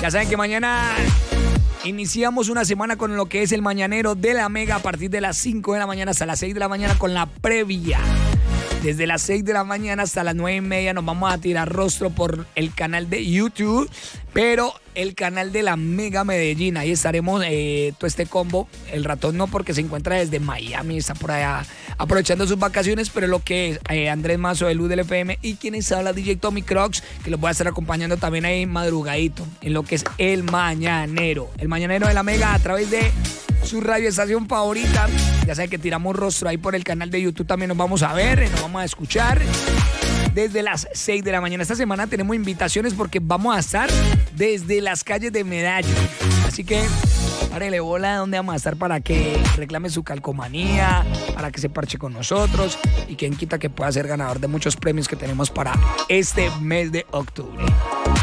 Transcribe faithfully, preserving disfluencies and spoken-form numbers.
Ya saben que mañana iniciamos una semana con lo que es el Mañanero de la Mega a partir de las cinco de la mañana hasta las seis de la mañana con la previa. Desde las seis de la mañana hasta las nueve y media nos vamos a tirar rostro por el canal de YouTube, pero el canal de la Mega Medellín. Ahí estaremos eh, todo este combo. El ratón no, porque se encuentra desde Miami, está por allá aprovechando sus vacaciones, pero lo que es eh, Andrés Mazo de Luz del F M y quienes habla D J Tommy Crocs, que los voy a estar acompañando también ahí madrugadito en lo que es el Mañanero. El Mañanero de la Mega a través de su radioestación favorita. Ya saben que tiramos rostro ahí por el canal de YouTube, también nos vamos a ver, nos vamos a escuchar desde las seis de la mañana. Esta semana tenemos invitaciones porque vamos a estar desde las calles de Medallo. Así que párele bola de dónde vamos a estar para que reclame su calcomanía, para que se parche con nosotros y quien quita que pueda ser ganador de muchos premios que tenemos para este mes de octubre.